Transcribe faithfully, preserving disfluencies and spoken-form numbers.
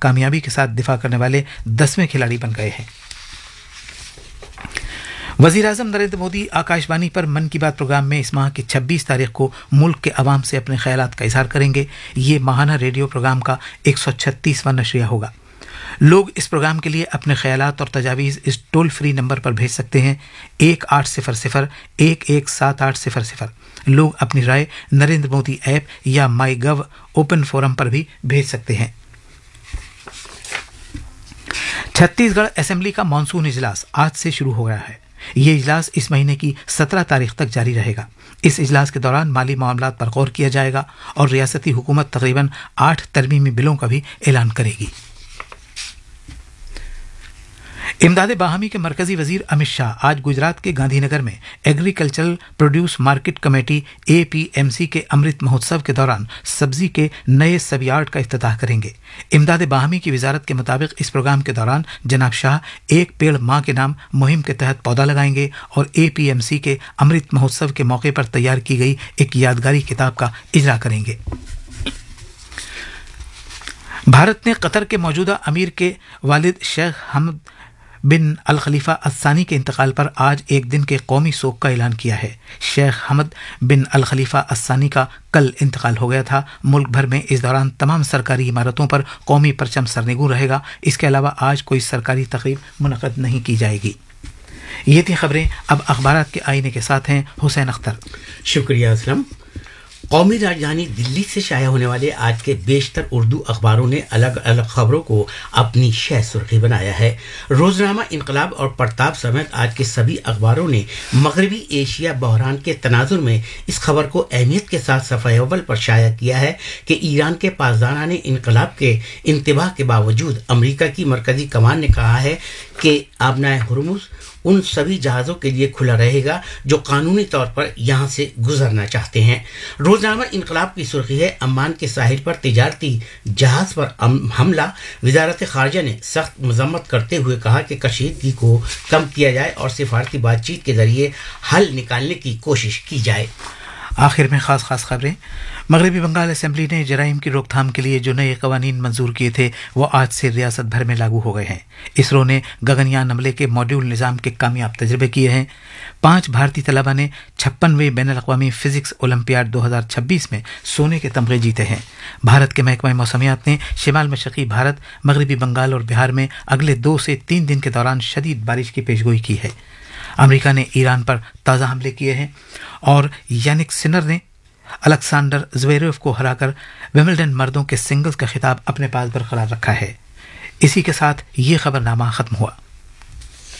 کامیابی کے ساتھ دفاع کرنے والے دسویں کھلاڑی بن گئے ہیں۔ وزیر اعظم نریندر مودی آکاش وانی پر من کی بات پروگرام میں اس ماہ کی چھبیس تاریخ کو ملک کے عوام سے اپنے خیالات کا اظہار کریں گے۔ یہ ماہانہ ریڈیو پروگرام کا ایک سو چھتیسواں نشریہ ہوگا۔ لوگ اس پروگرام کے لیے اپنے خیالات اور تجاویز اس ٹول فری نمبر پر بھیج سکتے ہیں ایک آٹھ صفر صفر ایک ایک سات آٹھ صفر صفر۔ لوگ اپنی رائے نریندر مودی ایپ یا مائی گو اوپن فورم پر بھی بھیج سکتے ہیں۔ چھتیس گڑھ اسمبلی کا مانسون اجلاس آج سے شروع ہو رہا ہے۔ یہ اجلاس اس مہینے کی سترہ تاریخ تک جاری رہے گا۔ اس اجلاس کے دوران مالی معاملات پر غور کیا جائے گا اور ریاستی حکومت تقریباً آٹھ ترمیمی بلوں کا بھی اعلان کرے گی۔ امداد باہمی کے مرکزی وزیر امت شاہ آج گجرات کے گاندھی نگر میں ایگریکلچرل پروڈیوس مارکیٹ کمیٹی اے پی ایم سی کے امرت مہوتسو کے دوران سبزی کے نئے سب یارڈ کا افتتاح کریں گے۔ امداد باہمی کی وزارت کے مطابق اس پروگرام کے دوران جناب شاہ ایک پیڑ ماں کے نام مہم کے تحت پودا لگائیں گے اور اے پی ایم سی کے امرت مہوتسو کے موقع پر تیار کی گئی ایک یادگاری کتاب کا اجرا کریں گے۔ بھارت نے قطر کے موجودہ امیر کے والد شیخ حمد بن الخلیفہ الثانی کے انتقال پر آج ایک دن کے قومی سوگ کا اعلان کیا ہے۔ شیخ حمد بن الخلیفہ الثانی کا کل انتقال ہو گیا تھا۔ ملک بھر میں اس دوران تمام سرکاری عمارتوں پر قومی پرچم سرنگوں رہے گا۔ اس کے علاوہ آج کوئی سرکاری تقریب منعقد نہیں کی جائے گی۔ یہ تھی خبریں۔ اب اخبارات کے آئینے کے ساتھ ہیں حسین اختر۔ شکریہ اسلم۔ قومی راجدھانی دلی سے شائع ہونے والے آج کے بیشتر اردو اخباروں نے الگ الگ خبروں کو اپنی شہ سرخی بنایا ہے۔ روزنامہ انقلاب اور پرتاپ سمیت آج کے سبھی اخباروں نے مغربی ایشیا بحران کے تناظر میں اس خبر کو اہمیت کے ساتھ صفحہ اول پر شائع کیا ہے کہ ایران کے پاسداران انقلاب کے انتباہ کے باوجود امریکہ کی مرکزی کمان نے کہا ہے کہ آبنائے ہرمز ان سبھی جہازوں کے لیے کھلا رہے گا جو قانونی طور پر یہاں سے گزرنا چاہتے ہیں۔ روزنامہ انقلاب کی سرخی ہے عمان کے ساحل پر تجارتی جہاز پر حملہ، وزارت خارجہ نے سخت مذمت کرتے ہوئے کہا کہ کشیدگی کو کم کیا جائے اور سفارتی بات چیت کے ذریعے حل نکالنے کی کوشش کی جائے۔ آخر میں خاص خاص خبریں۔ مغربی بنگال اسمبلی نے جرائم کی روک تھام کے لیے جو نئے قوانین منظور کیے تھے وہ آج سے ریاست بھر میں لاگو ہو گئے ہیں۔ اسرو نے گگنیان عملے کے ماڈیول نظام کے کامیاب تجربے کیے ہیں۔ پانچ بھارتی طلبہ نے چھپنویں بین الاقوامی فزکس اولمپیاڈ دو ہزار چھبیس میں سونے کے تمغے جیتے ہیں۔ بھارت کے محکمہ موسمیات نے شمال مشرقی بھارت، مغربی بنگال اور بہار میں اگلے دو سے تین دن کے دوران شدید بارش کی پیشگوئی کی ہے۔ امریکہ نے ایران پر تازہ حملے کیے ہیں اور یانک سنر نے الیکسانڈر زویریف کو ہرا کر ومبلڈن مردوں کے سنگلز کا خطاب اپنے پاس برقرار رکھا ہے۔ اسی کے ساتھ یہ خبر نامہ ختم ہوا۔